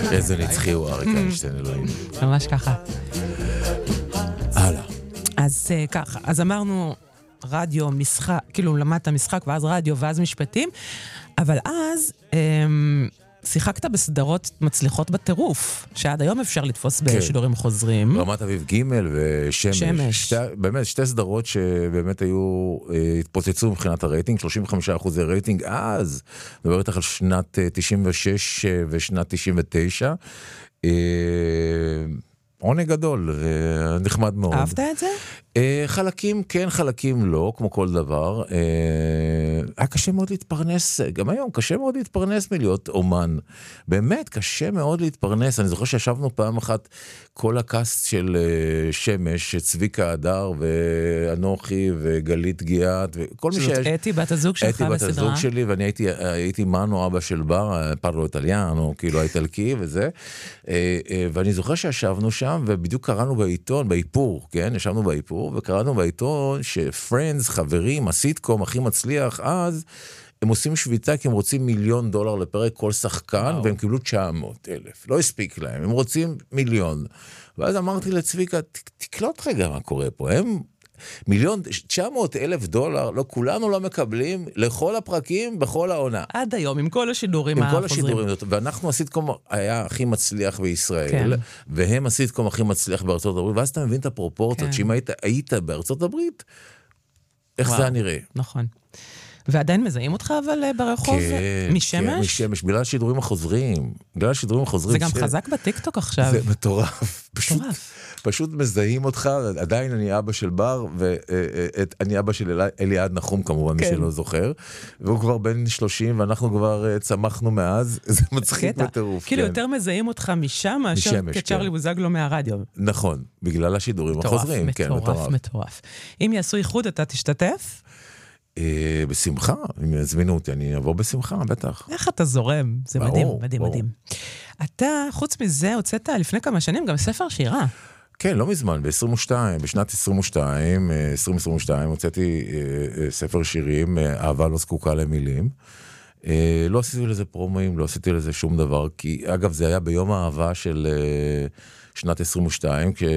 איזה נצחי הוא אריק איינשטיין, אלוהים. ממש ככה. הלאה. אז ככה, אז אמרנו רדיו, משחק, כאילו למדת משחק ואז רדיו ואז משפטים, אבל אז שיחקת בסדרות מצליחות בטירוף, שעד היום אפשר לתפוס בשידורים חוזרים. רמת אביב ג' ושמש. באמת, שתי סדרות שבאמת היו, התפוצצו מבחינת הרייטינג, 35% רייטינג אז, מדבר איתך על שנת 96 ושנת 99. עונג גדול, נחמד מאוד. אהבת את זה? חלקים כן, חלקים לא, כמו כל דבר. היה קשה מאוד להתפרנס, גם היום קשה מאוד להתפרנס מלהיות אומן. באמת, קשה מאוד להתפרנס. אני זוכר שישבנו פעם אחת, כל הקאסט של שמש, צביקה הדר ואנוכי וגלית גיאת, וכל מי שיש. זאת אתי בת הזוג שלך בסדרה. אתי בת הזוג שלי, ואני הייתי מנו אבא של בר, פרלו איטליאנו, כאילו האיטלקי וזה. ואני זוכר שישבנו שם, ובדיוק קראנו בעיתון, באיפור, כן? ישבנו באיפור, וקראנו בעיתון שפרנדס, חברים, הסיטקום הכי מצליח, אז הם עושים שביתה כי הם רוצים $1,000,000 לפרק כל שחקן, והם קיבלו 900,000. לא הספיק להם, הם רוצים 1,000,000. ואז אמרתי לצביקה, תקלוט רגע מה קורה פה, הם $1,900,000, לא, כולנו לא מקבלים לכל הפרקים בכל העונה. עד היום, עם כל השידורים עם כל השידורים, ואנחנו הסיטקום היה הכי מצליח בישראל, והם הסיטקום הכי מצליח בארצות הברית, ואז אתה מבין את הפרופורציות, שאם היית בארצות הברית, איך זה נראה? נכון. ועדיין מזהים אותך אבל ברחוב משמש? כן, משמש, בגלל השידורים החוזרים. זה גם חזק בטיקטוק עכשיו. זה מטורף. פשוט מזהים אותך, עדיין אני אבא של בר, ואני אבא של אליעד נחום כמובן, מי שלא זוכר, והוא כבר בן 30, ואנחנו כבר צמחנו מאז, זה מצחיק בטירוף. כאילו יותר מזהים אותך משם, מאשר כצ'רלי בוזגלו מהרדיו. נכון, בגלל השידורים החוזרים. מטורף. אם יעשו איחוד, אתה תשתתף? בשמחה, אם יזמינו אותי, אני אבוא בשמחה, בטח. איך אתה זורם? זה מדהים, מדהים, מדהים. אתה, חוץ מזה, הוצאת לפני כמה שנים גם ספר שירה. כן, לא מזמן, בשנת 2022, הוצאתי ספר שירים, אהבה לא זקוקה למילים. לא עשיתי לזה פרומואים, לא עשיתי לזה שום דבר, כי אגב, זה היה ביום האהבה של שנת 22,